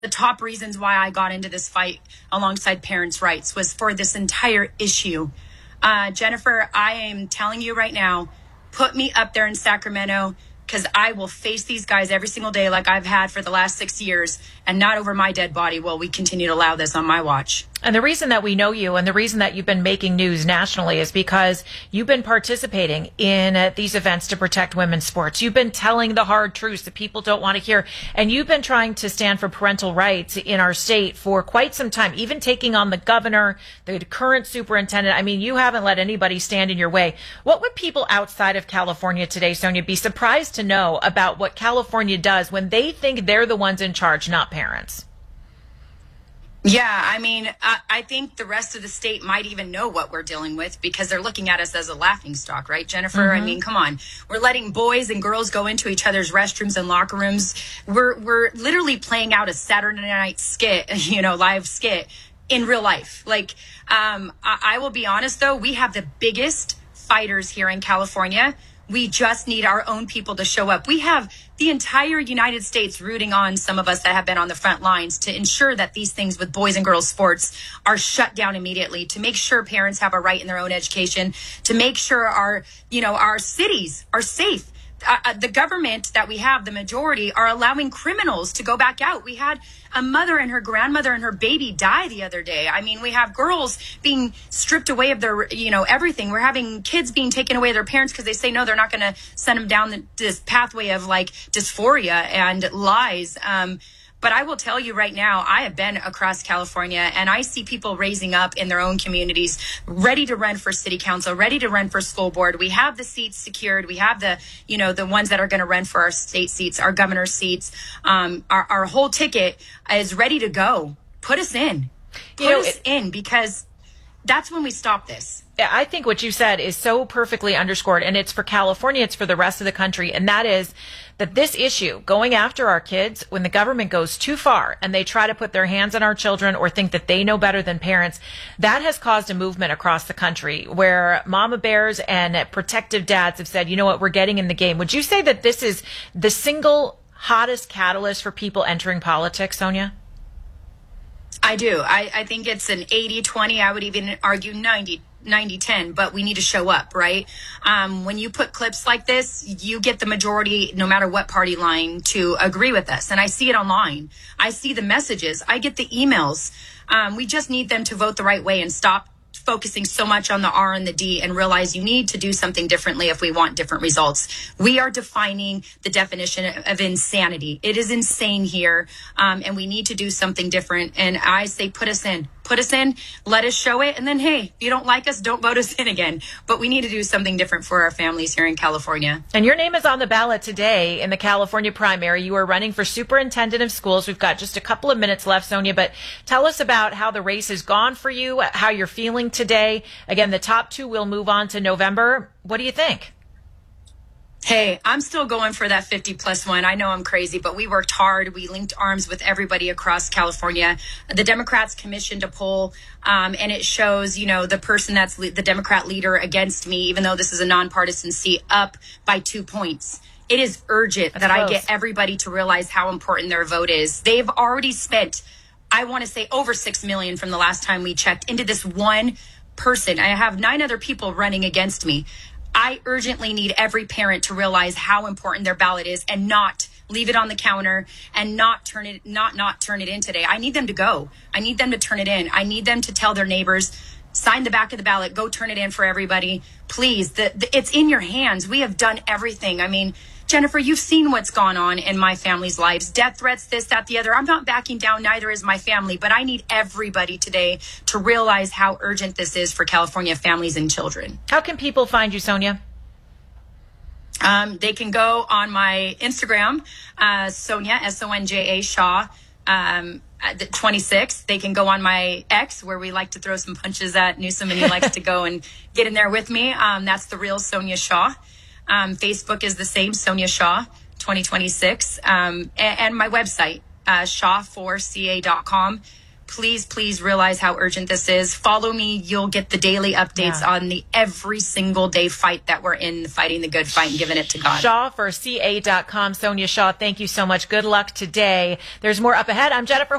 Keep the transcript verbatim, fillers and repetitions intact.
the top reasons why I got into this fight alongside parents' rights was for this entire issue. Uh, Jennifer, I am telling you right now, put me up there in Sacramento, because I will face these guys every single day like I've had for the last six years, and not over my dead body will we continue to allow this on my watch. And the reason that we know you and the reason that you've been making news nationally is because you've been participating in uh, these events to protect women's sports. You've been telling the hard truths that people don't want to hear. And you've been trying to stand for parental rights in our state for quite some time, even taking on the governor, the current superintendent. I mean, you haven't let anybody stand in your way. What would people outside of California today, Sonia, be surprised to know about what California does when they think they're the ones in charge, not parents? Yeah, I mean, I, I think the rest of the state might even know what we're dealing with because they're looking at us as a laughingstock, right, Jennifer? Mm-hmm. I mean, come on. We're letting boys and girls go into each other's restrooms and locker rooms. We're we're literally playing out a Saturday night skit, you know, live skit in real life. Like, um, I, I will be honest, though, we have the biggest fighters here in California. We just need our own people to show up. We have the entire United States rooting on some of us that have been on the front lines to ensure that these things with boys and girls sports are shut down immediately, to make sure parents have a right in their own education, to make sure our, you know, our cities are safe. Uh, the government that we have, the majority, are allowing criminals to go back out. We had a mother and her grandmother and her baby die the other day. I mean, we have girls being stripped away of their, you know, everything. We're having kids being taken away their parents because they say, no, they're not going to send them down the, this pathway of like dysphoria and lies. Um, But I will tell you right now, I have been across California and I see people raising up in their own communities, ready to run for city council, ready to run for school board. We have the seats secured. We have the, you know, the ones that are going to run for our state seats, our governor's seats. Um, our, our whole ticket is ready to go. Put us in. Put you know, us it- in because that's when we stop this. I think what you said is so perfectly underscored, and it's for California, it's for the rest of the country, and that is that this issue, going after our kids, when the government goes too far and they try to put their hands on our children or think that they know better than parents, that has caused a movement across the country where mama bears and protective dads have said, you know what, we're getting in the game. Would you say that this is the single hottest catalyst for people entering politics, Sonia? I do. I, I think it's an eighty twenty. I would even argue ninety ten, but we need to show up, right? Um, when you put clips like this, you get the majority, no matter what party line, to agree with us. And I see it online. I see the messages. I get the emails. Um, we just need them to vote the right way and stop focusing so much on the R and the D and realize you need to do something differently if we want different results. We are defining the definition of insanity. It is insane here, um, and we need to do something different. And I say put us in. Put us in, let us show it, and then, hey, if you don't like us, don't vote us in again. But we need to do something different for our families here in California. And your name is on the ballot today in the California primary. You are running for superintendent of schools. We've got just a couple of minutes left, Sonia, but tell us about how the race has gone for you, how you're feeling today. Again, the top two will move on to November. What do you think? Hey, I'm still going for that fifty plus one. I know I'm crazy, but we worked hard. We linked arms with everybody across California. The Democrats commissioned a poll, um, and it shows, you know, the person that's le- the Democrat leader against me, even though this is a nonpartisan seat, up by two points. It is urgent That's that close. I get everybody to realize how important their vote is. They've already spent, I want to say, over six million dollars from the last time we checked into this one person. I have nine other people running against me. I urgently need every parent to realize how important their ballot is and not leave it on the counter and not turn it, not, not turn it in today. I need them to go. I need them to turn it in. I need them to tell their neighbors, sign the back of the ballot, go turn it in for everybody. Please, the, the, it's in your hands. We have done everything. I mean, Jennifer, you've seen what's gone on in my family's lives. Death threats, this, that, the other. I'm not backing down, neither is my family, but I need everybody today to realize how urgent this is for California families and children. How can people find you, Sonia? Um, they can go on my Instagram, uh, Sonia, S O N J A Shaw, um, at the twenty-six. They can go on my X, where we like to throw some punches at Newsom, and he likes to go and get in there with me. Um, that's the real Sonia Shaw. Um, Facebook is the same, Sonia Shaw, twenty twenty-six. Um, and, and my website, uh, shaw four c a dot com. please, please realize how urgent this is. Follow me. You'll get the daily updates Yeah. on the every single day fight that we're in, fighting the good fight and giving it to God. Shaw for C A dot com. Sonia Shaw, thank you so much. Good luck today. There's more up ahead. I'm Jennifer